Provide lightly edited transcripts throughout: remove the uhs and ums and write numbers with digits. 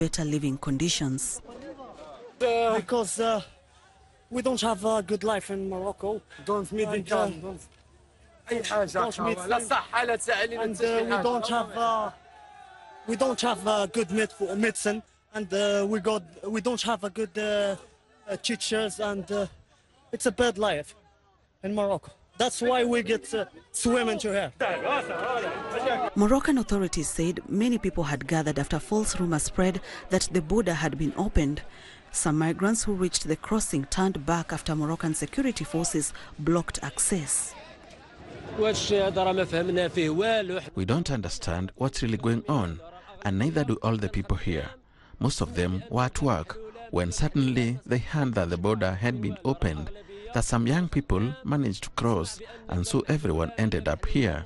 better living conditions. Because we don't have a good life in Morocco. Don't meet income. We don't have good medicine, and we don't have a good teachers, and it's a bad life in Morocco. That's why we get swim into here. Moroccan authorities said many people had gathered after false rumors spread that the border had been opened. Some migrants who reached the crossing turned back after Moroccan security forces blocked access. We don't understand what's really going on, and neither do all the people here. Most of them were at work when suddenly they heard that the border had been opened, that some young people managed to cross, and so everyone ended up here.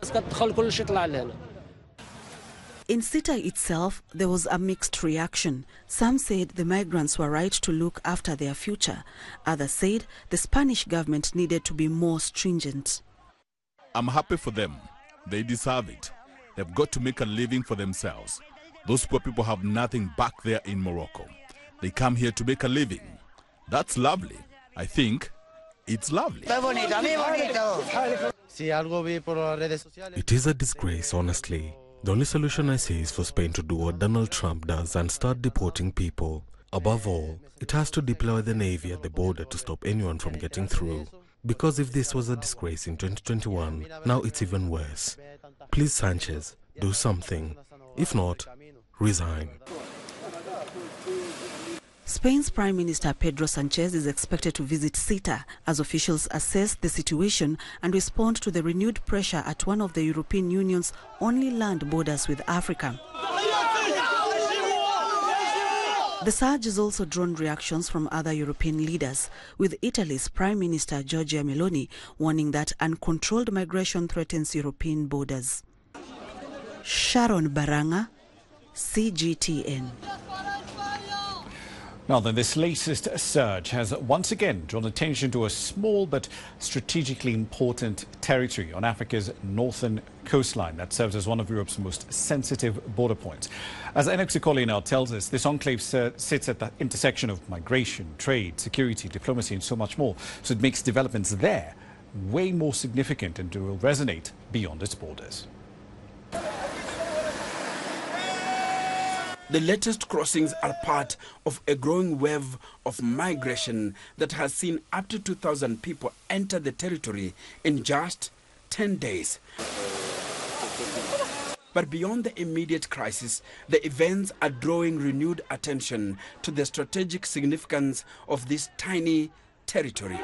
In Ceuta itself, there was a mixed reaction. Some said the migrants were right to look after their future. Others said the Spanish government needed to be more stringent. I'm happy for them. They deserve it. They've got to make a living for themselves. Those poor people have nothing back there in Morocco. They come here to make a living. That's lovely. I think it's lovely. It is a disgrace, honestly. The only solution I see is for Spain to do what Donald Trump does and start deporting people. Above all, it has to deploy the Navy at the border to stop anyone from getting through. Because if this was a disgrace in 2021, now it's even worse. Please, Sanchez, do something. If not, resign. Spain's Prime Minister Pedro Sanchez is expected to visit Ceuta as officials assess the situation and respond to the renewed pressure at one of the European Union's only land borders with Africa. The surge has also drawn reactions from other European leaders, with Italy's Prime Minister Giorgia Meloni warning that uncontrolled migration threatens European borders. Sharon Baranga, CGTN. Now then, this latest surge has once again drawn attention to a small but strategically important territory on Africa's northern coastline that serves as one of Europe's most sensitive border points. As Enoch Sikoli now tells us, this enclave sits at the intersection of migration, trade, security, diplomacy and so much more. So it makes developments there way more significant and will resonate beyond its borders. The latest crossings are part of a growing wave of migration that has seen up to 2,000 people enter the territory in just 10 days. But beyond the immediate crisis, the events are drawing renewed attention to the strategic significance of this tiny territory.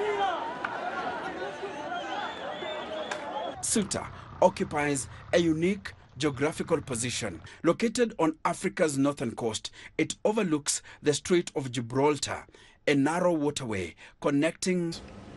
Ceuta occupies a unique geographical position. Located on Africa's northern coast, it overlooks the Strait of Gibraltar, a narrow waterway connecting.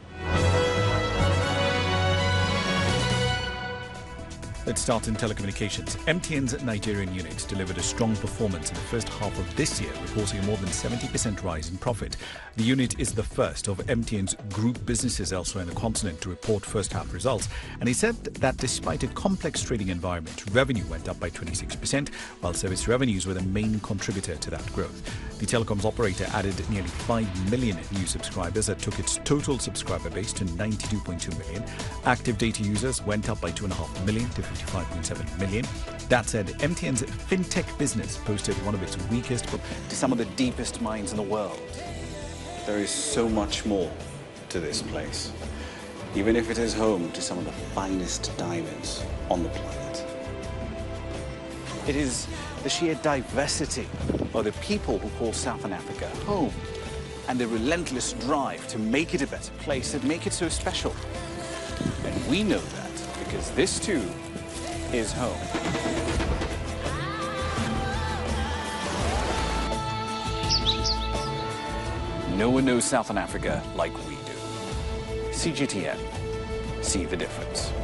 Let's start in telecommunications. MTN's Nigerian unit delivered a strong performance in the first half of this year, reporting a more than 70% rise in profit. The unit is the first of MTN's group businesses elsewhere in the continent to report first-half results. And he said that despite a complex trading environment, revenue went up by 26%, while service revenues were the main contributor to that growth. The telecoms operator added nearly 5 million new subscribers that took its total subscriber base to 92.2 million. Active data users went up by 2.5 million to 55.7 million. That said, MTN's fintech business posted one of its weakest but to some of the deepest mines in the world. There is so much more to this place, even if it is home to some of the finest diamonds on the planet. It is the sheer diversity of the people who call Southern Africa home and the relentless drive to make it a better place that make it so special. And we know that because this too is home. No one knows Southern Africa like we do. CGTN. See the difference.